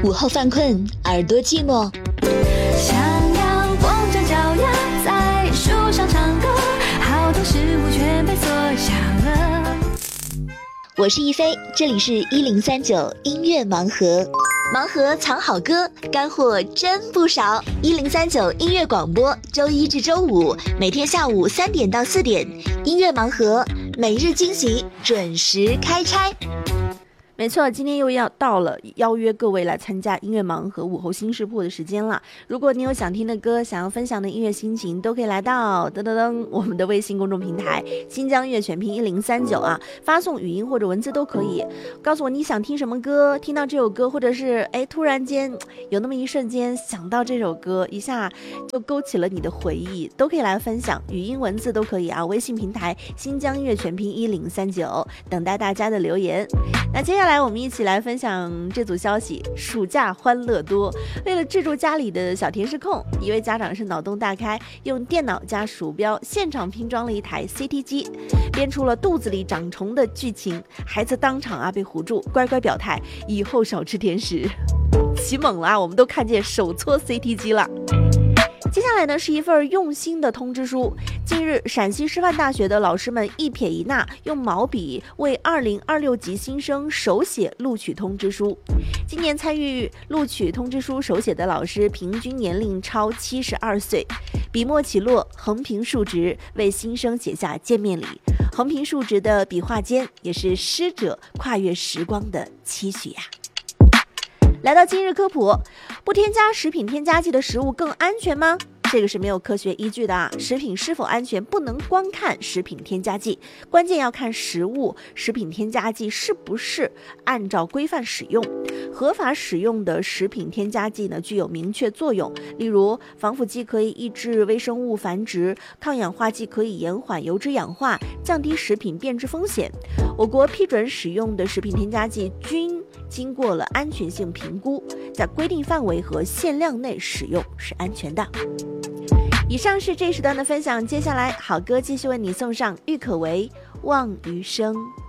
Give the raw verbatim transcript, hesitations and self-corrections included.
午后犯困，耳朵寂寞， 想要光着脚丫在树上唱歌，好多事物全被锁上了。 我是一菲，这里是一零三九音乐盲盒，盲盒藏好歌，干货真不少。一零三九音乐广播，周一至周五每天下午三点到四点，音乐盲盒每日惊喜，准时开拆。 没错，今天又要到了邀约各位来参加音乐盲盒午后新视铺的时间了。如果你有想听的歌，想要分享的音乐心情，都可以来到噔噔噔我们的微信公众平台新疆音乐全拼一零三九啊，发送语音或者文字都可以，告诉我你想听什么歌，听到这首歌，或者是哎突然间有那么一瞬间想到这首歌，一下就勾起了你的回忆，都可以来分享，语音文字都可以啊。微信平台新疆音乐全拼一零三九，等待大家的留言。那接下来我们一起来分享这组消息。暑假欢乐多，为了制住家里的小甜食控，一位家长是脑洞大开，用电脑加鼠标现场拼装了一台 C T 机，编出了肚子里长虫的剧情，孩子当场啊被唬住，乖乖表态以后少吃甜食。起猛了啊，我们都看见手搓 C T 机了。接下来呢是一份用心的通知书。近日，陕西师范大学的老师们一撇一捺，用毛笔为二零二六级新生手写录取通知书。今年参与录取通知书手写的老师平均年龄超七十二岁，笔墨起落，横平竖直，为新生写下见面礼。横平竖直的笔画间，也是师者跨越时光的期许呀、啊。来到今日科普，不添加食品添加剂的食物更安全吗？这个是没有科学依据的啊！食品是否安全，不能光看食品添加剂，关键要看食物食品添加剂是不是按照规范使用。合法使用的食品添加剂呢，具有明确作用，例如防腐剂可以抑制微生物繁殖，抗氧化剂可以延缓油脂氧化，降低食品变质风险。我国批准使用的食品添加剂均经过了安全性评估，在规定范围和限量内使用是安全的。以上是这时段的分享，接下来好歌继续为你送上郁可唯《望余生》。